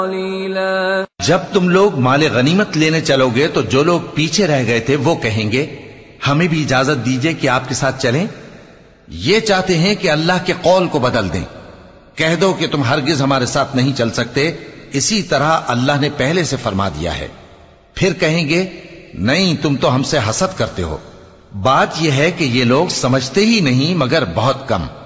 जब तुम लोग माले गनीमत लेने चलोगे तो जो लोग पीछे रह गए थे वो कहेंगे, हमें भी इजाजत दीजिए कि आपके साथ चलें। ये चाहते हैं कि अल्लाह के कौल को बदल दें। कह दो कि तुम हरगिज हमारे साथ नहीं चल सकते, इसी तरह अल्लाह ने पहले से फरमा दिया है। फिर कहेंगे, नहीं, तुम तो हमसे हसद करते हो। बात यह है कि ये लोग समझते ही नहीं, मगर बहुत कम।